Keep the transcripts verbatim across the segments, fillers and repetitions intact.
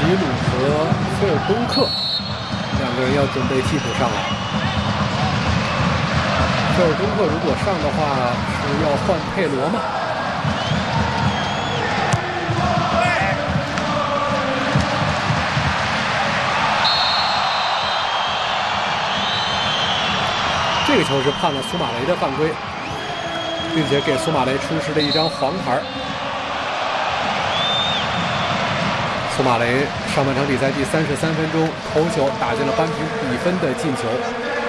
吉鲁和菲尔东克两个人要准备替补上来。菲尔东克如果上的话，是要换佩罗吗？这个球是判了苏马雷的犯规，并且给苏马雷出示了一张黄牌。苏马雷上半场比赛第三十三分钟头球打进了扳平比分的进球。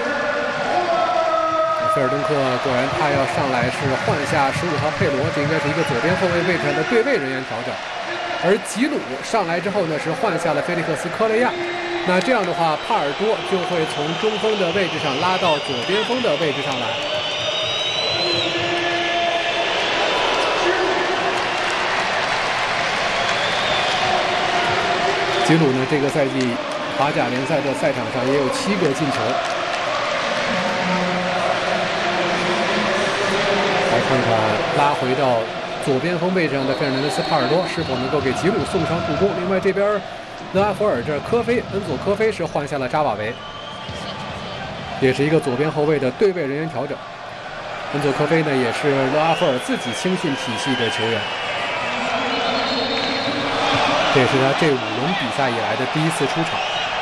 菲尔东克果然他要上来是换下十五号佩罗，这应该是一个左边后卫位置上的对位人员调整。而吉鲁上来之后呢，是换下了菲利克斯科雷亚。那这样的话，帕尔多就会从中锋的位置上拉到左边锋的位置上来。吉鲁呢，这个赛季法甲联赛的赛场上也有七个进球。来看看拉回到左边锋位置上的费尔南德斯·帕尔多是否能够给吉鲁送上助攻。另外这边勒阿弗尔这科菲恩佐科菲是换下了扎瓦维，也是一个左边后卫的对位人员调整。恩佐科菲呢，也是勒阿弗尔自己青训体系的球员，这也是他这五轮比赛以来的第一次出场。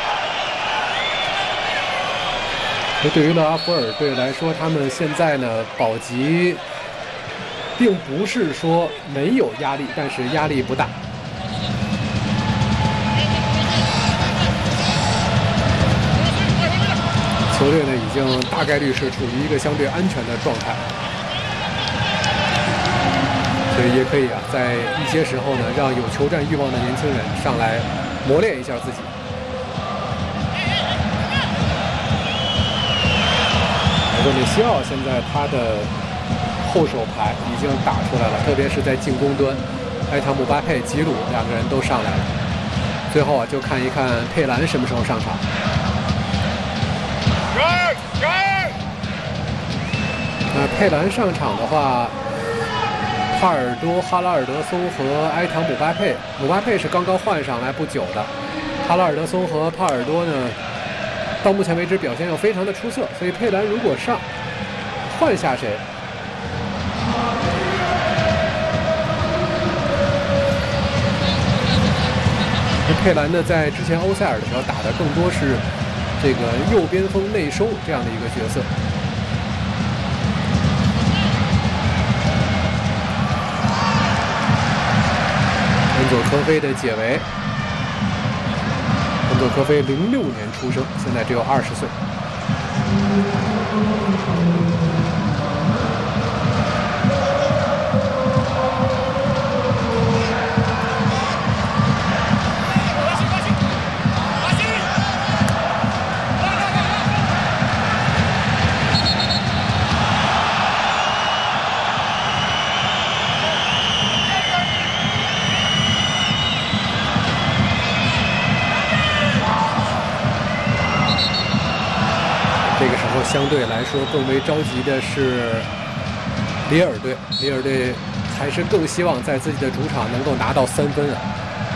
那对于勒阿弗尔队来说，他们现在呢保级并不是说没有压力，但是压力不大。球队呢已经大概率是处于一个相对安全的状态，所以也可以啊，在一些时候呢，让有求战欲望的年轻人上来磨练一下自己。维内西奥现在他的后手牌已经打出来了，特别是在进攻端，埃塔姆巴佩、吉鲁两个人都上来了。最后啊，就看一看佩兰什么时候上场。那佩兰上场的话，帕尔多、哈拉尔德松和埃唐姆巴佩，姆巴佩是刚刚换上来不久的，哈拉尔德松和帕尔多呢，到目前为止表现又非常的出色，所以佩兰如果上，换下谁？佩兰呢，在之前欧塞尔的时候打的更多是这个右边锋内收这样的一个角色。恩佐科菲的解围，恩佐科菲零六年出生，现在只有二十岁。相对来说更为着急的是里尔队，里尔队还是更希望在自己的主场能够拿到三分啊。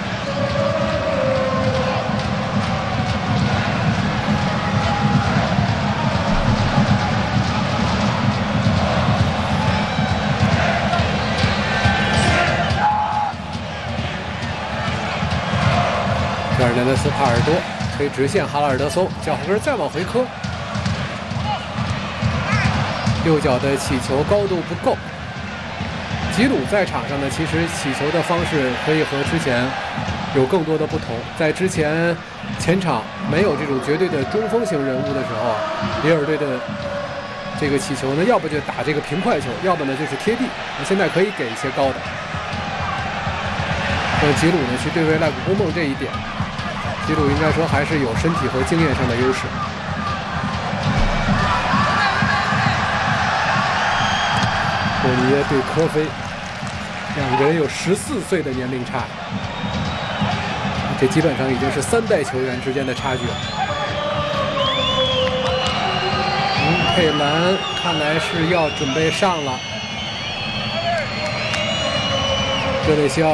费尔南德斯·帕尔多推直线，哈拉尔德松脚后跟再往回磕。右脚的起球高度不够。吉鲁在场上呢，其实起球的方式可以和之前有更多的不同。在之前前场没有这种绝对的中锋型人物的时候，里尔队的这个起球呢，要不就打这个平快球，要不呢就是贴地。现在可以给一些高的。那吉鲁呢去对位赖古公梦这一点，吉鲁应该说还是有身体和经验上的优势。莫尼耶对科菲，两个人有十四岁的年龄差，这基本上已经是三代球员之间的差距了。嗯，佩兰看来是要准备上了，热内西奥。